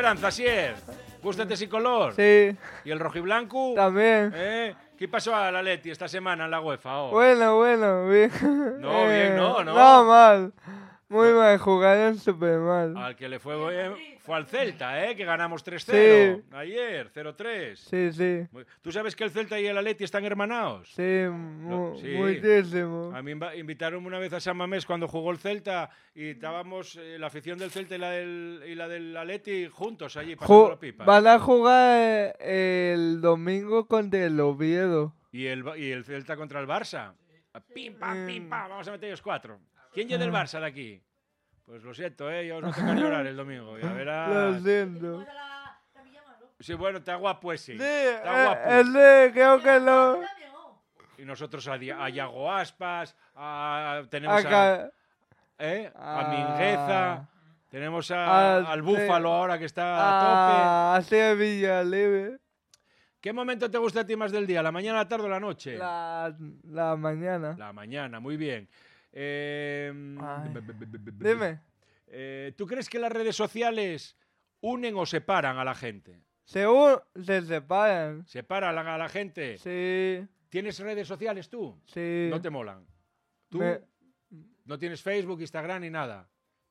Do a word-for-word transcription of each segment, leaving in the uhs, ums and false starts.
esperanza, Asier? Gústate ese color? Sí. ¿Y el rojiblanco? También. ¿Eh? ¿Qué pasó a la Leti esta semana en la UEFA? Oh? Bueno, bueno, bien. No, bien, no, no. No, mal. Muy mal, jugaron súper mal. Al que le fue bien fue al Celta, ¿eh? Que ganamos tres cero. Sí. Ayer, cero tres. Sí, sí. ¿Tú sabes que el Celta y el Atleti están hermanados? Sí, mu Sí. muchísimo. A mí invitaron una vez a San Mamés cuando jugó el Celta y estábamos eh, la afición del Celta y la del, y la del Atleti juntos allí pasando Ju la pipa. Van a jugar eh, el domingo contra el Oviedo. Y el, y el Celta contra el Barça. Pim, pam, pim, pam. Vamos a meter ellos cuatro. ¿Quién llega del Barça de aquí? Pues lo siento, ¿eh? Yo os no toca llorar el domingo. Ya verás. Lo siento. Sí, bueno, está guapo ese. Sí, Está eh, guapo. ese creo que no. Y nosotros a, Di- a Iago Aspas, a, tenemos a, Acá. ¿eh? a Ah. Mingueza, tenemos a- Al- al Búfalo ahora que está a Ah, tope. hacia Villaleve. ¿Qué momento te gusta a ti más del día? ¿La mañana, la tarde o la noche? La, la mañana. La mañana, muy bien. Eh, Ay. b- b- b- b- b- Dime. eh, ¿Tú crees que las redes sociales unen o separan a la gente? Según se separan. ¿Separan a la gente? Sí, ¿Tienes redes sociales tú? sí. No te molan. ¿Tú? Me- No tienes Facebook, Instagram ni nada.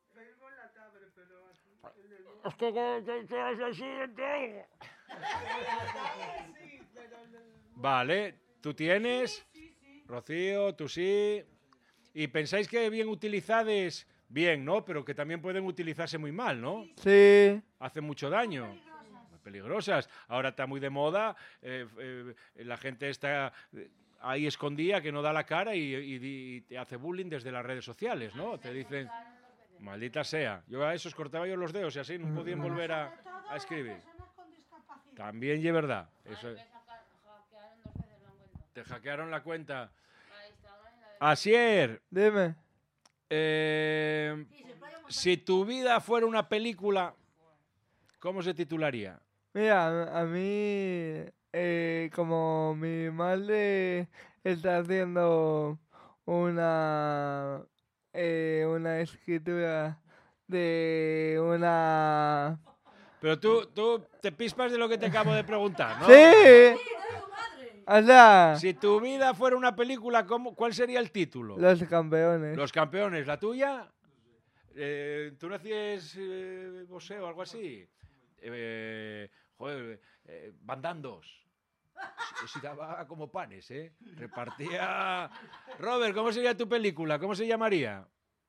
Es que Vale, tú tienes, Rocío, tú sí. ¿Y pensáis que bien utilizadas, bien, ¿no? Pero que también pueden utilizarse muy mal, ¿no? Sí, Hacen mucho daño. Muy peligrosas. Ahora está muy de moda, eh, eh, la gente está eh, ahí escondida, que no da la cara y, y- y te hace bullying desde las redes sociales, ¿no? Te dicen, maldita sea. Yo a esos cortaba yo los dedos y así no podían volver a, a escribir. También es verdad. Eso, te hackearon la cuenta. Asier, dime. eh, si tu vida fuera una película, ¿cómo se titularía? Mira, a a mí, eh, como mi madre está haciendo una, eh, una escritura de una... Pero tú, tú te pispas de lo que te acabo de preguntar, ¿no? ¡Sí! O sea, Si tu vida fuera una película, ¿cómo, ¿cuál sería el título? los campeones. Los campeones. ¿La tuya? Eh, ¿Tú no hacías eh, boxeo o algo así? Eh, joder, eh, bandandos. Si daba como panes, ¿eh? Repartía... Robert, ¿cómo sería tu película? ¿Cómo se llamaría?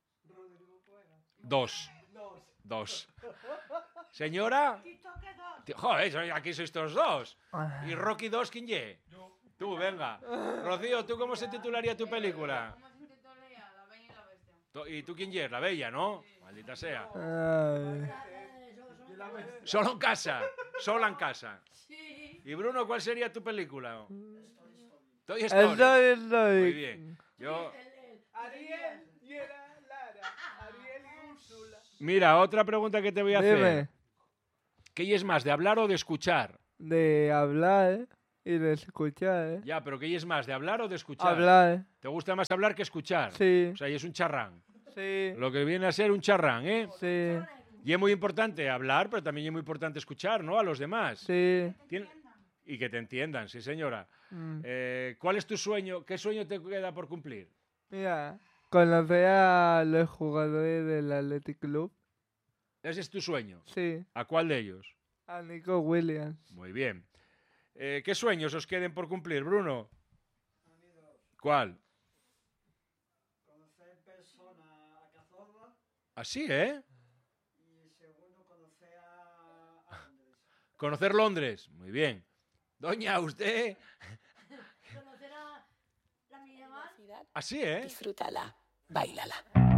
Dos. Dos. ¿Señora? Tío, joder, soy- aquí sois todos dos. ¿Y Rocky dos quién ye? Tú, venga. Rocío, ¿tú cómo se titularía tu película? To- ¿Y tú quién ye? La Bella, ¿no? Maldita sea. Ay. Solo en casa. Solo en casa. ¿Y Bruno, cuál sería tu película? Toy Story. Estoy, estoy. Muy bien. Yo... Ariel y era Lara. Ariel y Úrsula. Mira, otra pregunta que te voy a hacer. Dime, ¿Qué es más, de hablar o de escuchar? de hablar y de escuchar, ¿eh? Ya, pero ¿qué es más, de hablar o de escuchar? Hablar, ¿Te gusta más hablar que escuchar? sí, O sea, y es un charrán. sí, Lo que viene a ser un charrán, ¿eh? sí, Y es muy importante hablar, pero también es muy importante escuchar, ¿no? A los demás. sí. Tien- Y que te entiendan, sí, señora. Mm. Eh, ¿Cuál es tu sueño? ¿Qué sueño te queda por cumplir? Mira, conocer a los jugadores del Athletic Club, Ese es tu sueño. sí, ¿A cuál de ellos? a Nico Williams. Muy bien. Eh, ¿Qué sueños os queden por cumplir, Bruno? ¿Cuál? Conocer en persona a Cazorla Así, ¿eh? y segundo conocer a, a Londres. Conocer Londres. Muy bien. Doña, usted... Conocer a la Miramar. Así, ¿eh? Disfrútala, bailala.